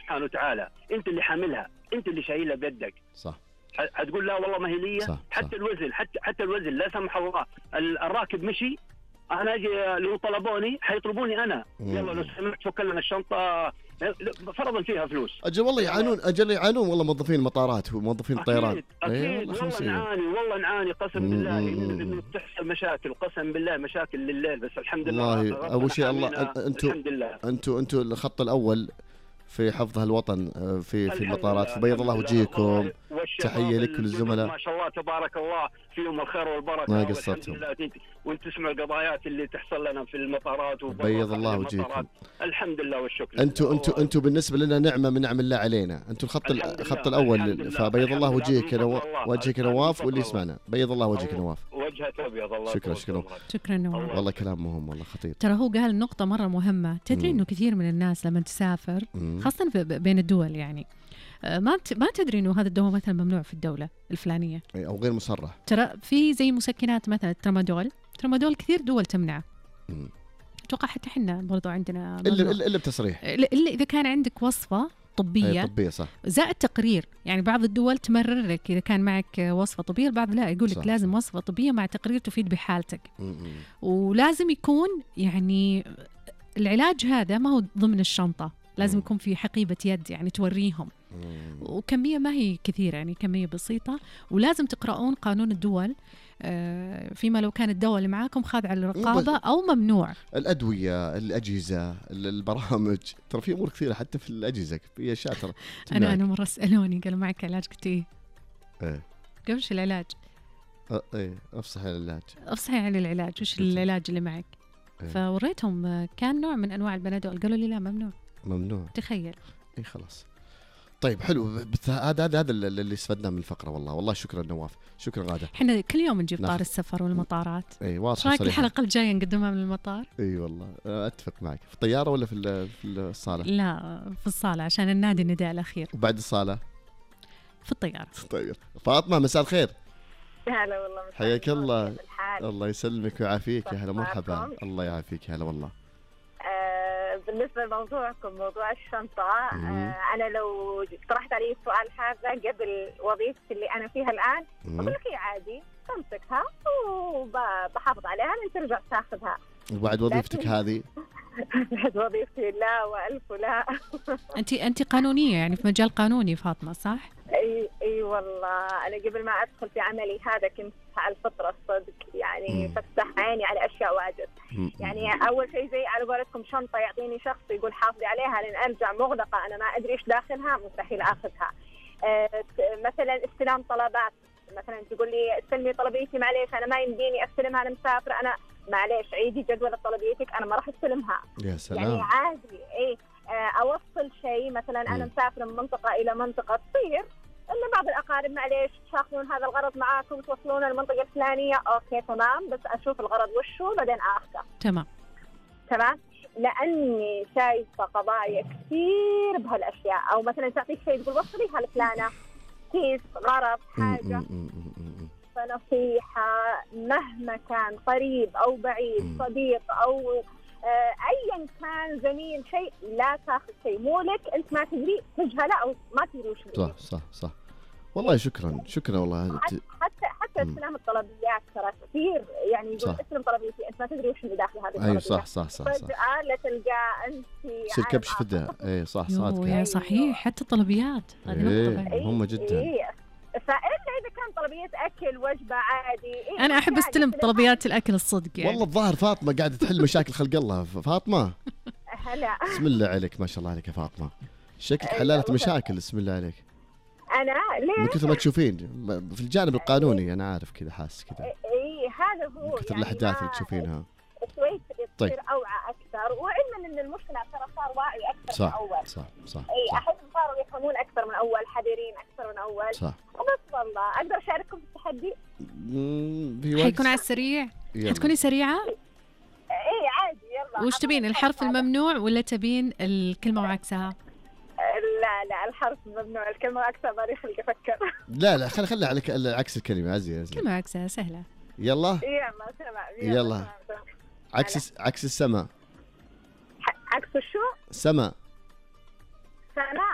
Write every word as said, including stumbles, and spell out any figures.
سبحانه وتعالى، انت اللي حاملها، انت اللي شايلها بيدك. صح. هتقول لا والله ما هي لي. صح. حتى صح. الوزن، حتى حتى الوزن لا سمح الله الراكب مشي، انا اجي لو طلبوني حيطلبوني انا، يلا لو سمحت فك لنا الشنطه، فرضا فيها فلوس. اجل والله يعانون، اجل يعانون والله موظفين المطارات وموظفين الطيران. اكيد اكيد والله نعاني، والله نعاني قسم بالله انه تحصل مشاكل، قسم بالله مشاكل لليل، بس الحمد لله. والله اول شيء الله انتم انتم انتم الخط الاول في حفظ هالوطن في في المطارات، فبيض الله وجهكم. تحيه لك وللزملاء ما شاء الله تبارك الله، فيهم الخير والبركه، ما قصرتم وانت تسمع القضايات اللي تحصل لنا في المطارات. بيض الله وجهكم. الحمد لله والشكر. انتم انتم انتم بالنسبه لنا نعمه من نعم الله علينا، انتم الخط الخط الاول، فبيض الله وجهك وجهك نواف، واللي يسمعنا بيض الله وجهك نواف. وجهك ابيض. الله شكرا شكرا شكرا نواف، والله كلام مهم والله خطير. ترى هو قال نقطه مره مهمه. تدري انه كثير من الناس لما تسافر خاصه بين الدول يعني ما ما تدري انه هذا الدواء مثلا ممنوع في الدوله الفلانيه او غير مصرح. ترى في زي مسكنات مثلا الترامادول، الترامادول كثير دول تمنعه. اتوقع حتى احنا برضو عندنا الا الا بتصريح، الا اذا كان عندك وصفه طبيه طبيه صح، زائد تقرير. يعني بعض الدول تمرر لك اذا كان معك وصفه طبيه، البعض لا يقول لك لازم وصفه طبيه مع تقرير تفيد بحالتك. م-م. ولازم يكون يعني العلاج هذا ما هو ضمن الشنطه، لازم يكون في حقيبة يد يعني توريهم، وكمية ما هي كثيرة يعني كمية بسيطة. ولازم تقرؤون قانون الدول فيما لو كان الدواء اللي معاكم خاضع للرقابة أو ممنوع. الأدوية، الأجهزة، البرامج، ترى في أمور كثيرة حتى في الأجهزة، في أشياء ترى. أنا أنا مرة سألوني قالوا معك علاج، قلت إيه؟ إيه. وش العلاج؟ أه إيه أفصحي العلاج. أفصحي عن العلاج، وش العلاج اللي معك؟ إيه. فوريتهم كان نوع من أنواع البنادول، قالوا لي لا ممنوع. ممنوع. تخيل. اي خلاص. طيب حلو، هذا هذا هذا اللي استفدناه من الفقره. والله والله شكرا نواف، شكرا غاده. احنا كل يوم نجيب طار السفر والمطارات. اي واضح. رايك الحلقه الجايه نقدمها من المطار؟ اي والله اتفق معك. في الطياره ولا في في الصاله؟ لا في الصاله عشان النادي النداء الاخير. وبعد الصاله في الطياره. طيب فاطمه مساء الخير. هلا والله حياك الله. الله يسلمك ويعافيك. يا هلا مرحبا. الله يعافيك. هلا والله. بالنسبة لموضوعكم موضوع الشنطة، آه أنا لو طرحت علي السؤال هذا قبل وظيفتي اللي أنا فيها الآن أقول لك عادي تمسكها وبحافظ عليها لين ترجع تاخذها. وبعد وظيفتك هذه؟ بعد وظيفتي لا وألف ولا. أنت أنت قانونية يعني في مجال قانوني فاطمة صح؟ اي اي والله انا قبل ما ادخل في عملي هذا كنت على الفطره الصدق يعني فتح عيني على اشياء واجد. يعني اول شيء زي على قولتكم شنطه يعطيني شخص يقول حافظي عليها لين ارجع مغلقه انا ما ادري ايش داخلها مستحيل اخذها. أه مثلا استلام طلبات، مثلا تقول لي استلمي طلبيتي، معليش انا ما يمديني استلمها انا مسافره، انا معليش عيدي جدول طلبيتك انا ما راح استلمها. يا سلام. يعني عادي اي اوصل شيء مثلا انا مسافره من منطقه الى منطقه تصير ان بعض الاقارب معليش تاخذون هذا الغرض معاكم توصلون المنطقه الفلانيه، اوكي تمام بس اشوف الغرض وشو بعدين اخذه. تمام تمام. لاني شايفه قضايا كثير بهالاشياء، او مثلا تعطيك شيء تقول وصليها لفلانه كيس غرض حاجه، فنصيحه مهما كان قريب او بعيد صديق او آه ايا كان زميل شيء لا تاخذ شيء مو لك انت ما تدري تجهله او ما تدري وش صح صح صح. والله شكرا شكرا والله. حتى حتى استلام الطلبيات ترى كثير يعني يقول استلم طلبيتي انت ما تدري وش اللي داخل هذه الطلبيه. ايوه صح صح صح صح. فجأة لا تلقى انت يصير كبش فدا. اي صح صادق. يا صحيح حتى الطلبيات هذه نقطه مهمه جدا. إيه. فإلا إذا كان طلبية أكل وجبة عادي إيه أنا أحب أستلم طلبيات الأكل الصدق يعني. والله الظاهر فاطمة قاعدة تحل مشاكل خلق الله. فاطمة هلا بسم الله عليك ما شاء الله عليك يا فاطمة، شكلك حلالة مشاكل بسم الله عليك. أنا ليه من كثر ما تشوفين في الجانب القانوني أنا عارف كذا حاسس كذا. إي هذا هو من كثر يعني الأحداث اللي تشوفينها شوي تصير طيب. أوعى أكثر، وعلما إن المجتمع ترى صار واعي أكثر صح. من أول. صح صح إي أحس صاروا يفهمون أكثر من أول، حذرين أكثر من أول. صح. بس والله أقدر أشارككم في التحدي؟ حيكون على السريع؟ حتكوني سريعة؟ إي عادي يلا. وش تبين الحرف الممنوع ولا تبين الكلمة وعكسها؟ لا لا الحرف ممنوع، الكلمة عكسها ما يخليك أفكر. لا لا خلي خلي على عكس الكلمة عزي عزي. كلمة عكسها سهلة. يلا. يلا سمع. يلا. عكس عكس السماء. عكس شو؟ سماء. سماء.